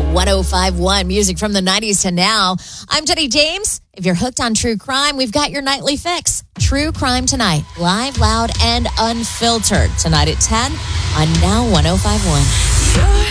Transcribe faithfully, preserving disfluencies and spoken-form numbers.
one oh five point one, music from the nineties to now. I'm Jenny James. If you're hooked on true crime, we've got your nightly fix. True Crime Tonight, live, loud, and unfiltered. Tonight at ten on Now one oh five point one.